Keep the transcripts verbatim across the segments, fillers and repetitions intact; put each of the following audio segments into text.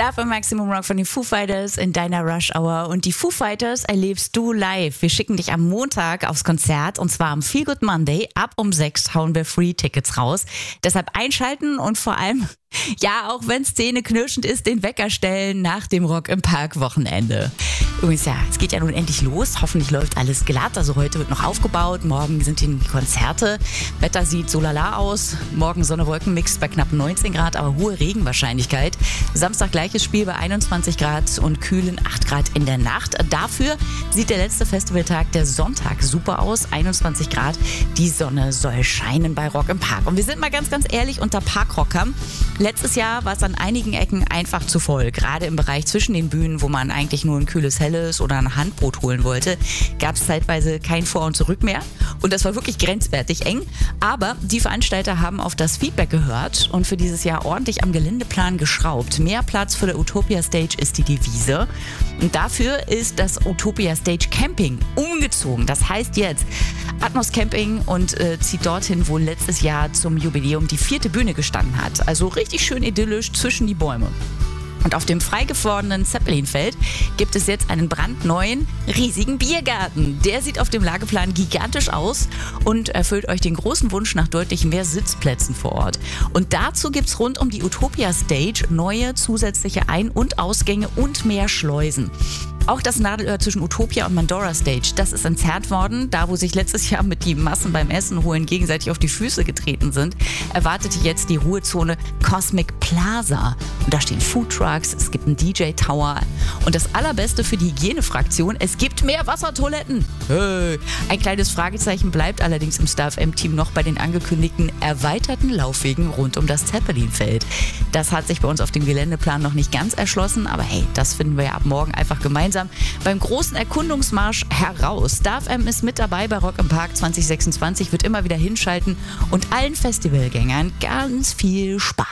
Star F M Maximum Rock von den Foo Fighters in deiner Rush Hour. Und die Foo Fighters erlebst du live. Wir schicken dich am Montag aufs Konzert und zwar am Feel Good Monday. Ab um sechs hauen wir Free-Tickets raus. Deshalb einschalten und vor allem, ja, auch wenn es zähneknirschend ist, den Wecker stellen nach dem Rock im Park Wochenende. Übrigens, ja, es geht ja nun endlich los. Hoffentlich läuft alles glatt. Also heute wird noch aufgebaut. Morgen sind die Konzerte. Wetter sieht so lala aus. Morgen Sonne-Wolken-Mix bei knapp neunzehn Grad, aber hohe Regenwahrscheinlichkeit. Samstag gleiches Spiel bei einundzwanzig Grad und kühlen acht Grad in der Nacht. Dafür sieht der letzte Festivaltag, der Sonntag, super aus. einundzwanzig Grad. Die Sonne soll scheinen bei Rock im Park. Und wir sind mal ganz, ganz ehrlich unter Parkrockern. Letztes Jahr war es an einigen Ecken einfach zu voll. Gerade im Bereich zwischen den Bühnen, wo man eigentlich nur ein kühles Helles oder ein Handbrot holen wollte, gab es zeitweise kein Vor und Zurück mehr. Und das war wirklich grenzwertig eng. Aber die Veranstalter haben auf das Feedback gehört und für dieses Jahr ordentlich am Geländeplan geschraubt. Mehr Platz für der Utopia Stage ist die Devise. Und dafür ist das Utopia Stage Camping umgezogen. Das heißt jetzt Atmos Camping und äh, zieht dorthin, wo letztes Jahr zum Jubiläum die vierte Bühne gestanden hat. Also richtig schön idyllisch zwischen die Bäume. Und auf dem frei gewordenen Zeppelinfeld gibt es jetzt einen brandneuen, riesigen Biergarten. Der sieht auf dem Lageplan gigantisch aus und erfüllt euch den großen Wunsch nach deutlich mehr Sitzplätzen vor Ort. Und dazu gibt es rund um die Utopia Stage neue zusätzliche Ein- und Ausgänge und mehr Schleusen. Auch das Nadelöhr zwischen Utopia und Mandora Stage, das ist entzerrt worden. Da, wo sich letztes Jahr mit die Massen beim Essen holen gegenseitig auf die Füße getreten sind, erwartete jetzt die Ruhezone Cosmic Plaza. Und da stehen Foodtrucks, es gibt einen D J-Tower. Und das Allerbeste für die Hygienefraktion, es gibt mehr Wassertoiletten. Hey. Ein kleines Fragezeichen bleibt allerdings im Star F M-Team noch bei den angekündigten erweiterten Laufwegen rund um das Zeppelinfeld. Das hat sich bei uns auf dem Geländeplan noch nicht ganz erschlossen, aber hey, das finden wir ja ab morgen einfach gemeinsam beim großen Erkundungsmarsch heraus. Star F M ist mit dabei bei Rock im Park zwanzig sechsundzwanzig, wird immer wieder hinschalten und allen Festivalgängern ganz viel Spaß.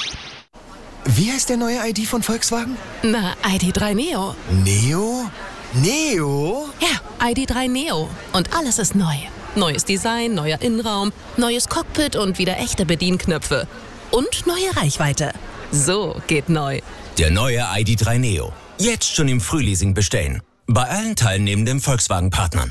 Wie heißt der neue I D von Volkswagen? Na, I D drei Neo. Neo? Neo? Ja, I D drei Neo. Und alles ist neu. Neues Design, neuer Innenraum, neues Cockpit und wieder echte Bedienknöpfe. Und neue Reichweite. So geht neu. Der neue I D drei Neo. Jetzt schon im Frühleasing bestellen. Bei allen teilnehmenden Volkswagen-Partnern.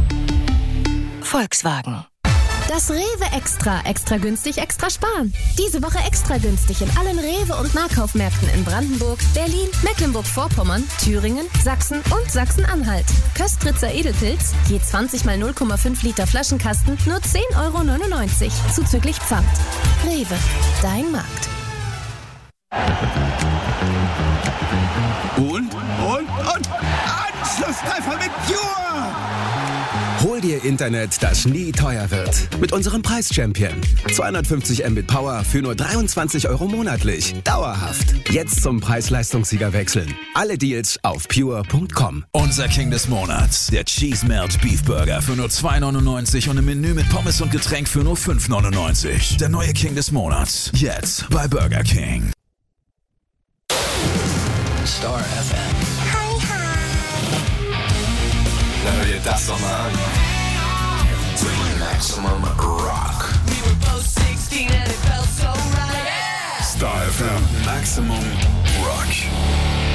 Volkswagen. Das Rewe Extra. Extra günstig, extra sparen. Diese Woche extra günstig in allen Rewe- und Nahkaufmärkten in Brandenburg, Berlin, Mecklenburg-Vorpommern, Thüringen, Sachsen und Sachsen-Anhalt. Köstritzer Edelpilz, je zwanzig mal null Komma fünf Liter Flaschenkasten, nur zehn Euro neunundneunzig, zuzüglich Pfand. Rewe, dein Markt. Und, und, und, Anschlusstreffer mit Pure! Hol dir Internet, das nie teuer wird. Mit unserem Preis-Champion. zweihundertfünfzig Mbit Power für nur dreiundzwanzig Euro monatlich. Dauerhaft. Jetzt zum Preis-Leistungssieger wechseln. Alle Deals auf pure punkt com. Unser King des Monats. Der Cheese Melt Beef Burger für nur zwei neunundneunzig und ein Menü mit Pommes und Getränk für nur fünf neunundneunzig. Der neue King des Monats. Jetzt bei Burger King. Star F M. Hi, hi. Na, hör dir das doch mal an. Maximum Rock. Star F M. Maximum Rock.